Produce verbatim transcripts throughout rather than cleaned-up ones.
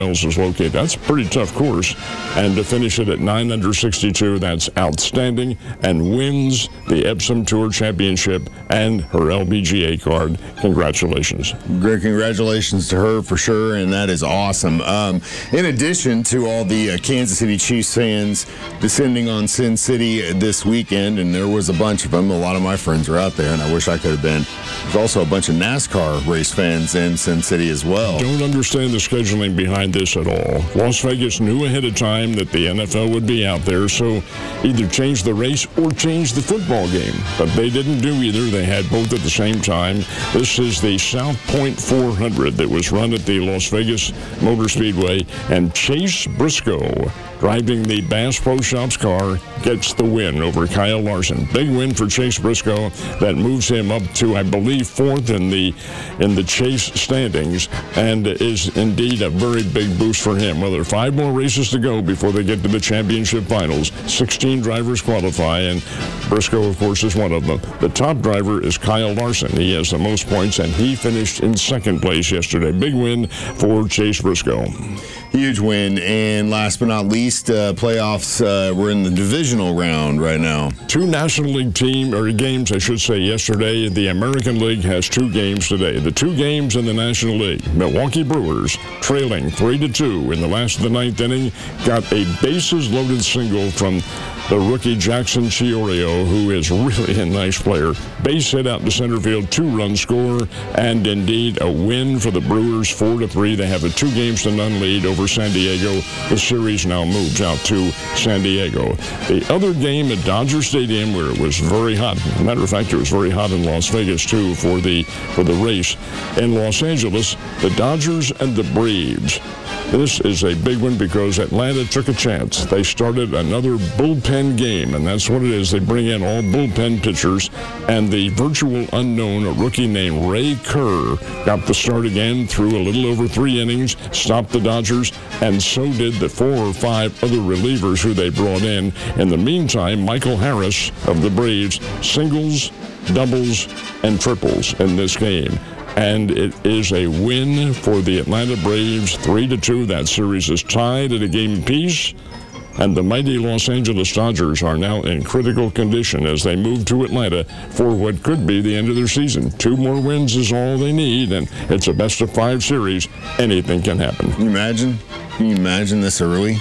is located. That's a pretty tough course. And to finish it at nine under sixty-two, that's outstanding, and wins the Epsom Tour Championship and her L B G A card. Congratulations. Great congratulations to her for sure, and that is awesome. Um, in addition to all the uh, Kansas City Chiefs fans descending on Sin City this weekend, and there was a bunch of them. A lot of my friends were out there, and I wish I could have been. There's also a bunch of NASCAR race fans in Sin City as well. Don't understand the scheduling behind this at all. Las Vegas knew ahead of time that the N F L would be out there, so either change the race or change the football game. But they didn't do either. They had both at the same time. This is the South Point four hundred that was run at the Las Vegas Motor Speedway, and Chase Briscoe, driving the Bass Pro Shops car, gets the win over Kyle Larson. Big win for Chase Briscoe. That moves him up to, I believe, fourth in the in the Chase standings, and is indeed a very big boost for him. Well, there are five more races to go before they get to the championship finals. sixteen drivers qualify, and Briscoe, of course, is one of them. The top driver is Kyle Larson. He has the most points, and he finished in second place yesterday. Big win for Chase Briscoe. Huge win. And last but not least, uh, playoffs. Uh, we're in the divisional round right now. Two National League team or games, I should say, yesterday. The American League has two games today. The two games in the National League. Milwaukee Brewers trailing three to two in the last of the ninth inning, got a bases-loaded single from the rookie Jackson Chiorio, who is really a nice player. Base hit out to center field, two-run score, and indeed a win for the Brewers, four to three. They have a two games to none lead over San Diego. The series now moves out to San Diego. The other game at Dodger Stadium, where it was very hot. As a matter of fact, it was very hot in Las Vegas too for the for the race. In Los Angeles, the Dodgers and the Braves. This is a big one because Atlanta took a chance. They started another bullpen game, and that's what it is. They bring in all bullpen pitchers, and the virtual unknown, a rookie named Ray Kerr, got the start again, threw a little over three innings, stopped the Dodgers, and so did the four or five other relievers who they brought in. In the meantime, Michael Harris of the Braves, singles, doubles, and triples in this game. And it is a win for the Atlanta Braves, three to two. That series is tied at a game apiece. And the mighty Los Angeles Dodgers are now in critical condition as they move to Atlanta for what could be the end of their season. Two more wins is all they need, and it's a best-of-five series. Anything can happen. Can you imagine? Can you imagine this early?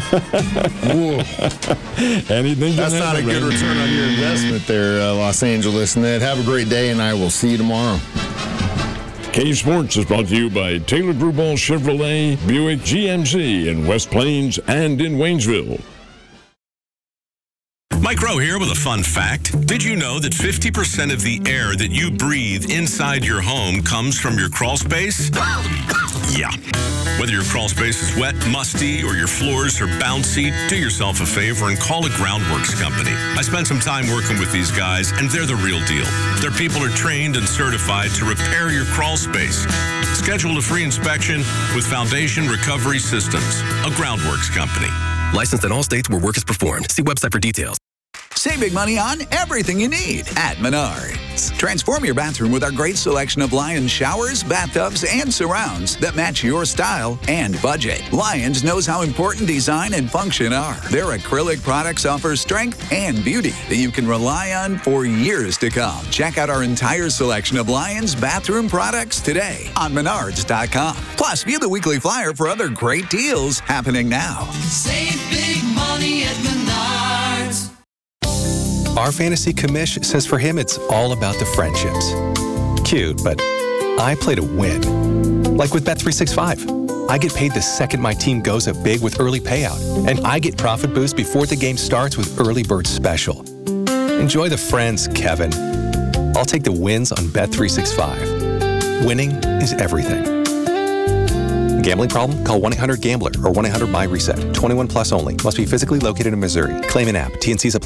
Anything can That's happen. That's not a good return on your investment there, uh, Los Angeles. Ned, have a great day, and I will see you tomorrow. K Sports is brought to you by Taylor Grubauer Chevrolet, Buick G M C in West Plains and in Waynesville. Mike Rowe here with a fun fact. Did you know that fifty percent of the air that you breathe inside your home comes from your crawl space? Yeah. Whether your crawl space is wet, musty, or your floors are bouncy, do yourself a favor and call a Groundworks company. I spent some time working with these guys, and they're the real deal. Their people are trained and certified to repair your crawl space. Schedule a free inspection with Foundation Recovery Systems, a Groundworks company. Licensed in all states where work is performed. See website for details. Save big money on everything you need at Menards. Transform your bathroom with our great selection of Lions showers, bathtubs, and surrounds that match your style and budget. Lions knows how important design and function are. Their acrylic products offer strength and beauty that you can rely on for years to come. Check out our entire selection of Lions bathroom products today on Menards dot com. Plus, view the weekly flyer for other great deals happening now. Save big money at Menards. Our fantasy commish says for him it's all about the friendships. Cute, but I play to win. Like with Bet three sixty-five. I get paid the second my team goes up big with early payout, and I get profit boost before the game starts with Early Bird Special. Enjoy the friends, Kevin. I'll take the wins on Bet three sixty-five. Winning is everything. Gambling problem? Call one eight hundred gambler or one eight hundred my reset. twenty-one plus only. Must be physically located in Missouri. Claim an app. T and C's apply.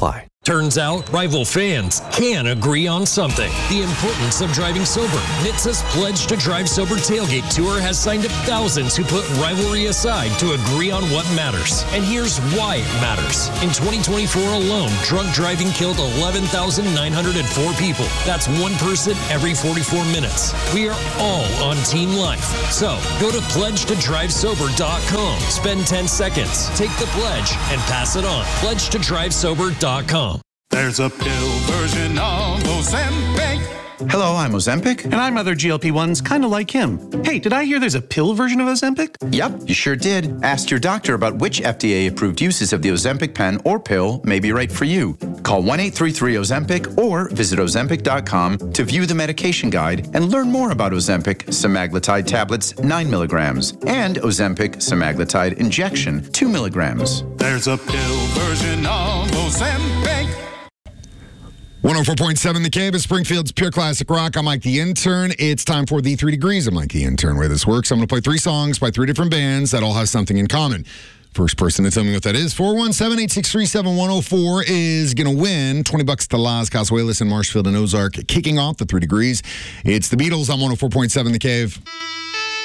Turns out, rival fans can agree on something. The importance of driving sober. N H T S A's Pledge to Drive Sober Tailgate Tour has signed up thousands who put rivalry aside to agree on what matters. And here's why it matters. In twenty twenty-four alone, drunk driving killed eleven thousand nine hundred four people. That's one person every forty-four minutes. We are all on Team Life. So, go to pledge to drive sober dot com. Spend ten seconds, take the pledge, and pass it on. pledge to drive sober dot com. There's a pill version of Ozempic. Hello, I'm Ozempic. And I'm other G L P ones kind of like him. Hey, did I hear there's a pill version of Ozempic? Yep, you sure did. Ask your doctor about which F D A-approved uses of the Ozempic pen or pill may be right for you. Call one eight three three Ozempic or visit ozempic dot com to view the medication guide and learn more about Ozempic semaglutide tablets nine milligrams and Ozempic semaglutide injection two milligrams. There's a pill version of Ozempic. one oh four point seven The Cave is Springfield's Pure Classic Rock. I'm Mike the Intern. It's time for the Three Degrees of Mike the Intern. Where this works, I'm going to play three songs by three different bands that all have something in common. First person to tell me what that is, four one seven, eight six three, seven one oh four, is going to win twenty bucks to Las Casuelas in Marshfield and Ozark. Kicking off the Three Degrees, it's the Beatles on one oh four point seven The Cave.